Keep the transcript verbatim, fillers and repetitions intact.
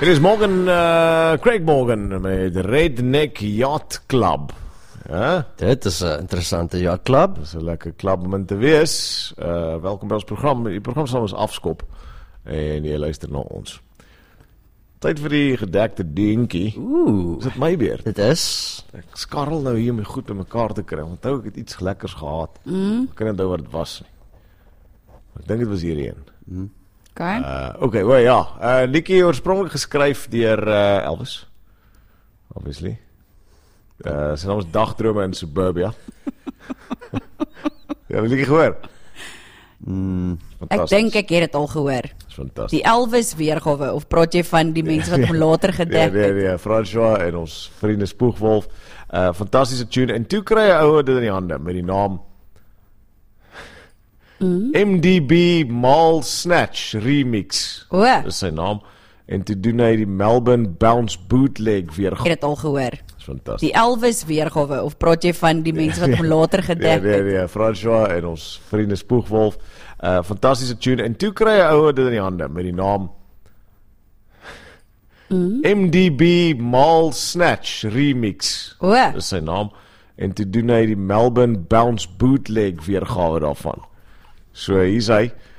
Het is morgen, uh, Craig Morgan met Redneck Yacht Club. Ja? Dit is een interessante yachtclub. Dat is een lekker club om in te wees. Uh, welkom bij ons programma. Die programma sal ons afskop. En jy luister na ons. Tyd vir die gedekte dinkie. Oeh. Is dit my beurt? Dit is. Ek skarrel nou hier om my goed by mekaar te kry. Onthou ek het iets lekkers gehad. Mm. Ek kan nie onthou wat dit was nie. Ek dink dit was hierheen. Mm. Okay. Uh, okay, well, ja. Uh, Liedjie oorspronklik geskryf deur uh, Elvis. Obviously. Uh, sy naam is Dagdrome in Suburbia. Ja, het liedjie gehoor? Mm. Ek dink ek het dit al gehoor. Dis fantasties. Die Elvis weergawe, of praat jy van die mense wat hom later gedek het? Nee, nee, nee, François en ons vriende Spoegwolf. Uh, fantastiese tune. En toe kry hy ouwe dit in die hande met die naam mm. M D B Mall Snatch Remix. O. Dis sy naam. En toe doen hy die Melbourne Bounce Bootleg weergawe. Ek het dit al gehoor. Dis fantasties. Die Elvis weergawe, of praat jy van die mense wat hom later gedek nee, nee, nee, nee, François en ons vriende Spoegwolf. Uh, fantastiese tune. En toe kry hy ouwe dit in die hande met die naam mm. M D B Mall Snatch Remix. O. Dis sy naam. En toe doen hy die Melbourne Bounce Bootleg weergawe daarvan. So hier's hy.